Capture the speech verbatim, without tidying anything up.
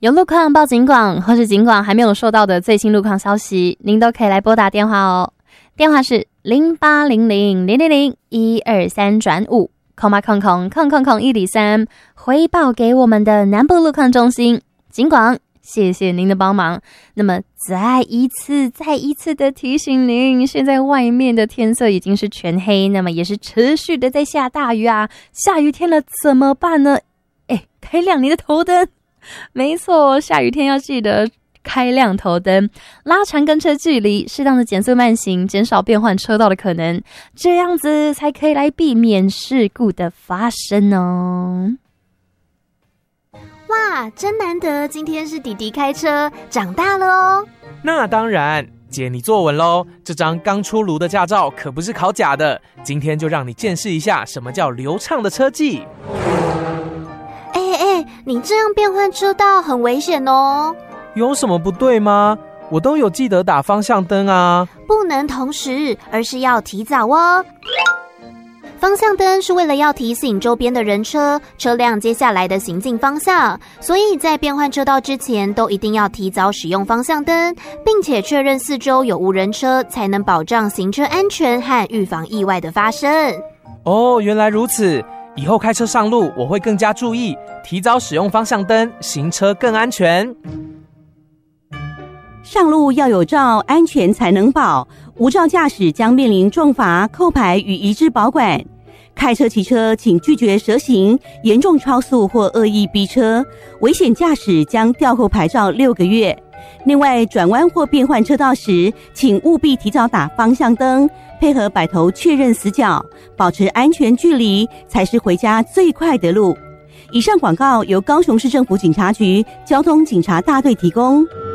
有路况报警广，或是警广还没有收到的最新路况消息，您都可以来拨打电话哦。电话是零八零零零零零一二三转五，空八空空空空空一里三，回报给我们的南部路况中心警广。谢谢您的帮忙。那么再一次再一次的提醒您，现在外面的天色已经是全黑，那么也是持续的在下大雨啊，下雨天了怎么办呢？哎，开亮你的头灯。没错，下雨天要记得开亮头灯，拉长跟车距离，适当的减速慢行，减少变换车道的可能，这样子才可以来避免事故的发生哦。 哇，真难得，今天是弟弟开车，长大了哦。 那当然，姐你坐稳咯，这张刚出炉的驾照可不是考假的，今天就让你见识一下什么叫流畅的车技。 哎哎，你这样变换车道很危险哦。 有什么不对吗？我都有记得打方向灯啊。 不能同时，而是要提早哦。方向灯是为了要提醒周边的人车、车辆接下来的行进方向，所以在变换车道之前都一定要提早使用方向灯，并且确认四周有无人车，才能保障行车安全和预防意外的发生。 哦，原来如此。以后开车上路我会更加注意，提早使用方向灯，行车更安全。 上路要有照，安全才能保。无照驾驶将面临重罚、扣牌与移置保管。开车骑车请拒绝蛇行、严重超速或恶意逼车，危险驾驶将吊扣牌照六个月。另外，转弯或变换车道时，请务必提早打方向灯，配合摆头确认死角，保持安全距离，才是回家最快的路。以上广告由高雄市政府警察局交通警察大队提供。